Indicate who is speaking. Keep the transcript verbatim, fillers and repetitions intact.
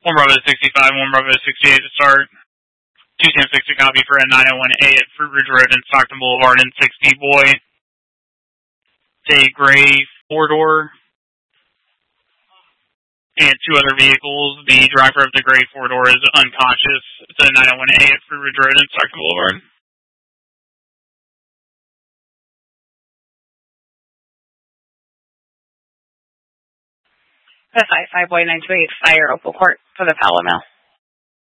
Speaker 1: one Bravo sixty-five, one Bravo sixty-eight to start. two ten six to copy for a nine oh one A at Fruit Ridge Road and Stockton Boulevard in six D Boy. It's a gray four-door and two other vehicles. The driver of the gray four-door is unconscious. It's a nine oh one A at Fruit Ridge Road and Stockton Boulevard.
Speaker 2: The five five Y nine two eight Fire Opal Court for the Palomel.